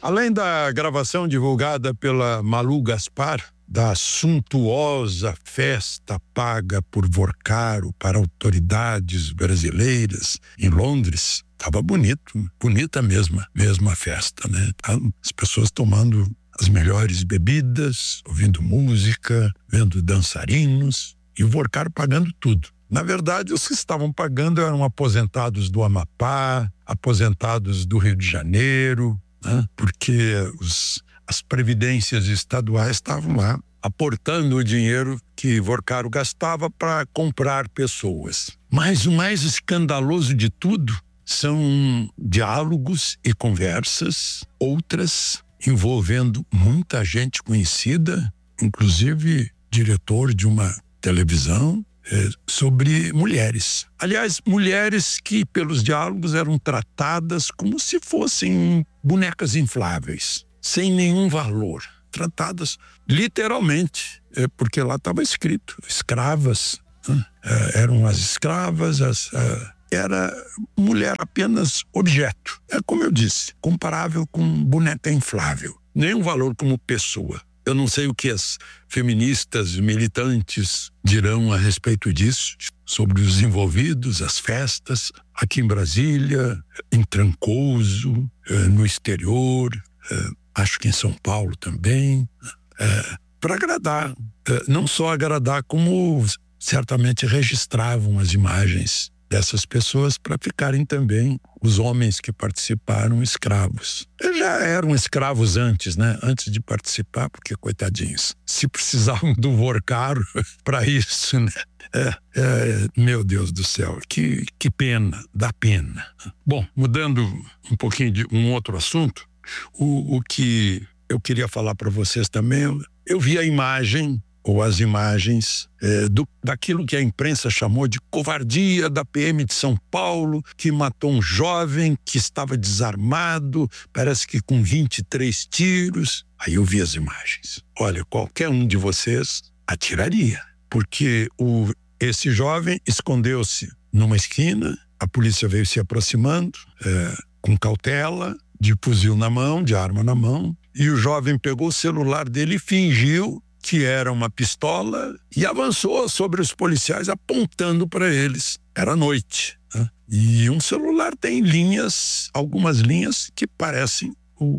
Além da gravação divulgada pela Malu Gaspar, da suntuosa festa paga por Vorcaro para autoridades brasileiras em Londres, estava bonita mesmo a festa, né? As pessoas tomando as melhores bebidas, ouvindo música, vendo dançarinos e o Vorcaro pagando tudo. Na verdade, os que estavam pagando eram aposentados do Amapá, aposentados do Rio de Janeiro, né? Porque as previdências estaduais estavam lá aportando o dinheiro que Vorcaro gastava para comprar pessoas. Mas o mais escandaloso de tudo são diálogos e conversas, outras envolvendo muita gente conhecida, inclusive diretor de uma televisão, sobre mulheres. Aliás, mulheres que pelos diálogos eram tratadas como se fossem bonecas infláveis, sem nenhum valor. Tratadas literalmente, porque lá estava escrito, escravas, eram as escravas, era mulher apenas objeto. É como eu disse, comparável com boneca inflável, nenhum valor como pessoa. Eu não sei o que as feministas militantes dirão a respeito disso, sobre os envolvidos, as festas, aqui em Brasília, em Trancoso, no exterior, acho que em São Paulo também, para agradar. Não só agradar, como certamente registravam as imagens dessas pessoas para ficarem também os homens que participaram escravos. Eles já eram escravos antes, né? Antes de participar, porque, coitadinhos, se precisavam do Vorcaro para isso, né? Meu Deus do céu, que pena, dá pena. Bom, mudando um pouquinho de um outro assunto, o que eu queria falar para vocês também, eu vi a imagem, ou as imagens, daquilo que a imprensa chamou de covardia da PM de São Paulo, que matou um jovem que estava desarmado, parece que com 23 tiros. Aí eu vi as imagens. Olha, qualquer um de vocês atiraria, porque esse jovem escondeu-se numa esquina, a polícia veio se aproximando, com cautela, de fuzil na mão, de arma na mão, e o jovem pegou o celular dele e fingiu que era uma pistola e avançou sobre os policiais apontando para eles. Era noite, né? E um celular tem algumas linhas que parecem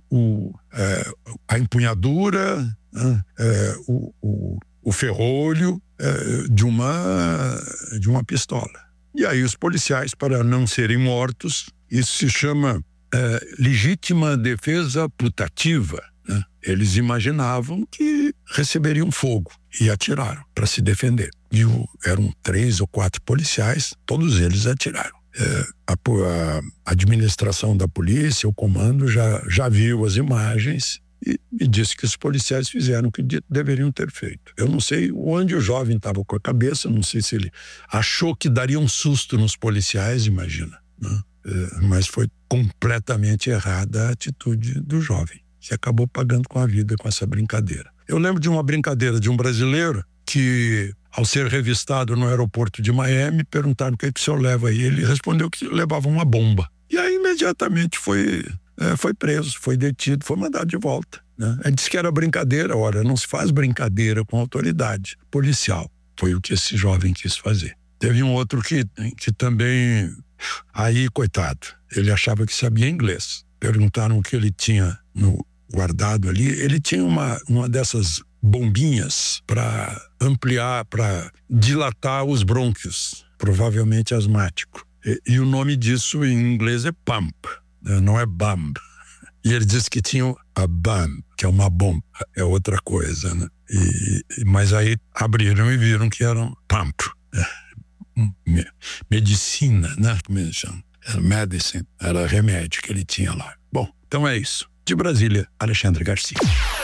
a empunhadura, né? O ferrolho de uma pistola. E aí os policiais, para não serem mortos, isso se chama legítima defesa putativa, né? Eles imaginavam que receberiam fogo e atiraram para se defender. E eram 3 ou 4 policiais, todos eles atiraram. A administração da polícia, o comando, já viu as imagens e disse que os policiais fizeram o que deveriam ter feito. Eu não sei onde o jovem estava com a cabeça, não sei se ele achou que daria um susto nos policiais, imagina, né? Mas foi completamente errada a atitude do jovem, que acabou pagando com a vida com essa brincadeira. Eu lembro de uma brincadeira de um brasileiro que, ao ser revistado no aeroporto de Miami, perguntaram o que o senhor leva aí. Ele respondeu que levava uma bomba. E aí, imediatamente, foi preso, foi detido, foi mandado de volta, né? Ele disse que era brincadeira. Ora, não se faz brincadeira com autoridade policial. Foi o que esse jovem quis fazer. Teve um outro que também... Aí, coitado, ele achava que sabia inglês. Perguntaram o que ele tinha guardado ali. Ele tinha uma dessas bombinhas para ampliar, para dilatar os brônquios, provavelmente asmático. E o nome disso em inglês é pump, não é bump. E ele disse que tinha a bump, que é uma bomba, é outra coisa, né? Mas aí abriram e viram que era um pump. Medicina, né? Como eles chamam? Era medicine, era remédio que ele tinha lá. Bom, então é isso. De Brasília, Alexandre Garcia.